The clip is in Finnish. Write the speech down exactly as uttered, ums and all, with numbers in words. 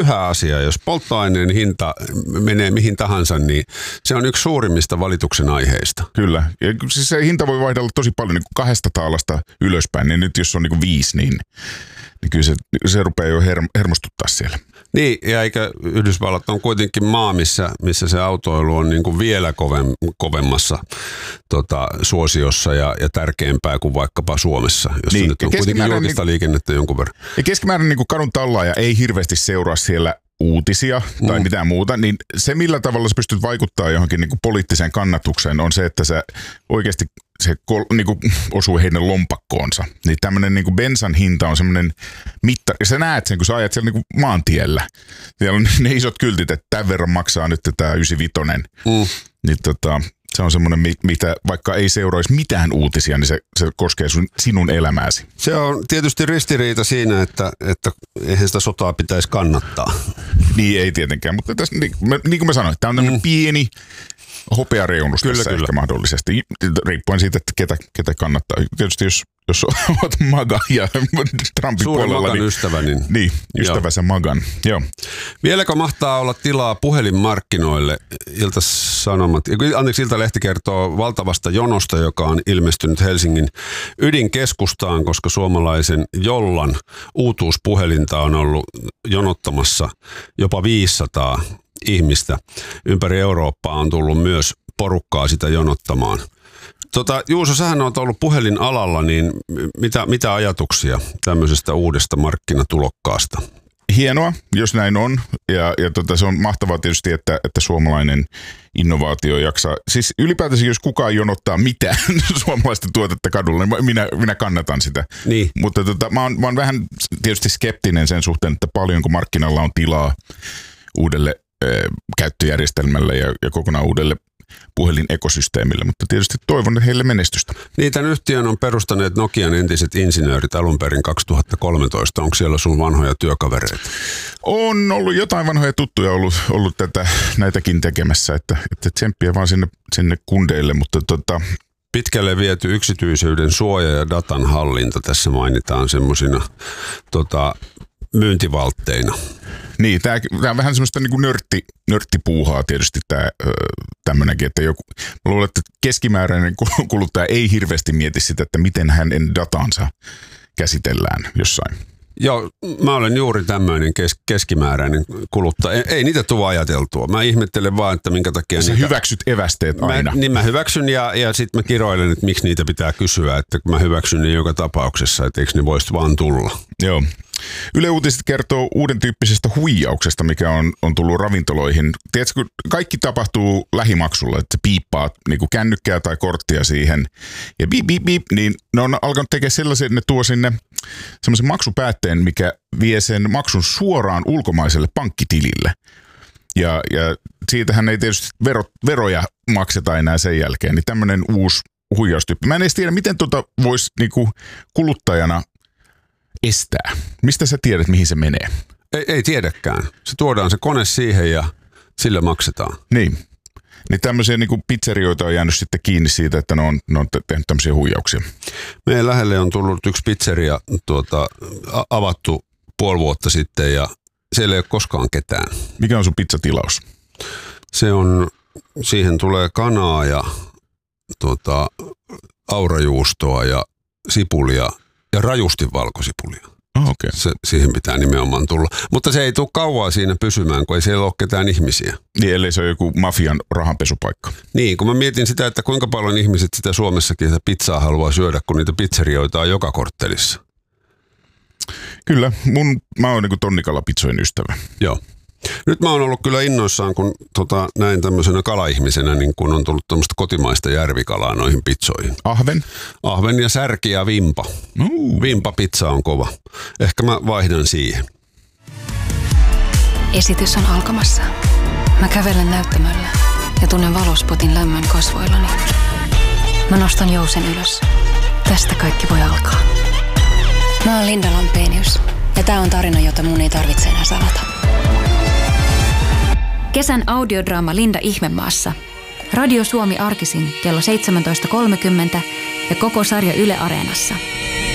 pyhä asia. Jos polttoaineen hinta menee mihin tahansa, niin se on yksi suurimmista valituksen aiheista. Kyllä. Ja siis se hinta voi vaihdella tosi paljon niin kuin kahdesta taalasta ylöspäin. Niin nyt jos on niin kuin viisi, niin, niin kyllä se, se rupeaa jo her, hermostuttaa siellä. Niin, ja eikä Yhdysvallat on kuitenkin maa, missä, missä se autoilu on niin kuin vielä kovem, kovemmassa tota, suosiossa ja, ja tärkeämpää kuin vaikkapa Suomessa, jossa niin, nyt on kuitenkin julkista niin, liikennettä jonkun verran. Ja keskimäärin niin kuin kadun tallaaja ei hirveästi seuraa siellä uutisia tai mm. mitään muuta, niin se millä tavalla sä pystyt vaikuttaa johonkin niin kuin poliittiseen kannatukseen on se, että sä oikeasti se niin kuin osuu heidän lompakkoonsa. Niin tämmöinen niin kuin bensan hinta on semmoinen mittari. Ja sä näet sen, kun sä ajat siellä niin kuin maantiellä. Siellä on ne isot kyltit, että tämän verran maksaa nyt tämä yhdeksänkymmentäviisi. Mm. Niin tota, se on semmoinen, mitä vaikka ei seuraisi mitään uutisia, niin se, se koskee sun, sinun elämääsi. Se on tietysti ristiriita siinä, että, että eihän sitä sotaa pitäisi kannattaa. Niin ei tietenkään, mutta tässä, niin, niin kuin mä sanoin, tämä on tämmöinen mm. pieni hopeareunus tässä kyllä. Ehkä mahdollisesti, riippuen siitä, että ketä, ketä kannattaa. Tietysti jos, jos olet Maga ja Trumpin Suuri puolella, Magan niin, ystävä. Niin, niin ystävänsä Magan. Joo. Vieläkö mahtaa olla tilaa puhelinmarkkinoille? Ilta-Sanomat, anteeksi, Iltalehti kertoo valtavasta jonosta, joka on ilmestynyt Helsingin ydinkeskustaan, koska suomalaisen Jollan uutuuspuhelinta on ollut jonottamassa jopa viisisataa ihmistä. Ympäri Eurooppaa on tullut myös porukkaa sitä jonottamaan. Tota, Juuso, sähän olet ollut puhelinalalla, niin mitä, mitä ajatuksia tämmöisestä uudesta markkinatulokkaasta? Hienoa, jos näin on. Ja, ja tota, se on mahtavaa tietysti, että, että suomalainen innovaatio jaksaa. Siis ylipäätänsä, jos kukaan jonottaa mitään suomalaista tuotetta kadulla, niin minä, minä kannatan sitä. Niin. Mutta tota, mä, oon, mä oon vähän tietysti skeptinen sen suhteen, että paljonko markkinalla on tilaa uudelle käyttöjärjestelmälle ja, ja kokonaan uudelle puhelinekosysteemille, mutta tietysti toivon heille menestystä. Niin, tämän yhtiön on perustaneet Nokian entiset insinöörit alun perin kaksituhattakolmetoista. Onko siellä sun vanhoja työkavereita? On ollut jotain vanhoja tuttuja ollut, ollut tätä, näitäkin tekemässä, että, että tsemppiä vaan sinne, sinne kundeille, mutta tota... Pitkälle viety yksityisyyden suoja ja datan hallinta tässä mainitaan semmoisina tota, myyntivaltteina. Niin, tämä on vähän semmoista niin kuin nörtti, nörttipuuhaa tietysti tämä tämmöinenkin, että joku, mä luulen, että keskimääräinen kuluttaja ei hirveästi mieti sitä, että miten hänen datansa käsitellään jossain. Joo, mä olen juuri tämmöinen kes- keskimääräinen kuluttaja. Ei, ei niitä tule ajateltua. Mä ihmettelen vaan, että minkä takia... Sä niitä... hyväksyt evästeet aina. Mä, niin mä hyväksyn ja, ja sitten mä kiroilen, että miksi niitä pitää kysyä. Että mä hyväksyn niin joka tapauksessa, että eikö ne voisi vaan tulla. Joo. Yle Uutiset kertoo uuden tyyppisestä huijauksesta, mikä on, on tullut ravintoloihin. Tiedätkö, kun kaikki tapahtuu lähimaksulla, että piippaat niin kuin kännykkää tai korttia siihen ja biip, biip, biip, niin ne on alkanut tekemään sellaisen, että ne tuo sinne semmoisen maksupäätteen, mikä vie sen maksun suoraan ulkomaiselle pankkitilille. Ja, ja siitähän ei tietysti vero, veroja makseta enää sen jälkeen, niin tämmöinen uusi huijaustyyppi. Mä en edes tiedä, miten tuota voisi niin kuin kuluttajana estää. Mistä sä tiedät, mihin se menee? Ei, ei tiedäkään. Se tuodaan se kone siihen ja sillä maksetaan. Niin. Niin tämmöisiä niin kuin pizzerioita on jäänyt sitten kiinni siitä, että ne on, ne on tehnyt tämmöisiä huijauksia. Meidän lähelle on tullut yksi pizzeria tuota, avattu puoli vuotta sitten ja siellä ei ole koskaan ketään. Mikä on sun pizzatilaus? Se on, siihen tulee kanaa ja tuota, aurajuustoa ja sipulia ja rajusti valkosipulia. Oh, okay. Se, siihen pitää nimenomaan tulla. Mutta se ei tule kauaa siinä pysymään, kun ei siellä ole ketään ihmisiä. Niin, ellei se ole joku mafian rahanpesupaikka. Niin, kun mä mietin sitä, että kuinka paljon ihmiset sitä Suomessakin sitä pizzaa haluaa syödä, kun niitä pizzerioita on joka korttelissa. Kyllä, mun, mä oon niin kuin tonnikalapizzojen ystävä. Joo. Nyt mä oon ollut kyllä innoissaan, kun tota, näin tämmöisenä kalaihmisenä, niin kun on tullut tämmöistä kotimaista järvikalaa noihin pizzoihin. Ahven? Ahven ja särki ja vimpa. Uh. Vimpa-pizza on kova. Ehkä mä vaihdan siihen. Esitys on alkamassa. Mä kävelen näyttämöllä ja tunnen valospotin lämmön kasvoillani. Mä nostan jousen ylös. Tästä kaikki voi alkaa. Mä oon Linda Lampenius ja tää on tarina, jota mun ei tarvitse enää salata. Kesän audiodraama Linda Ihmemaassa. Radio Suomi arkisin kello seitsemäntoista kolmekymmentä ja koko sarja Yle Areenassa.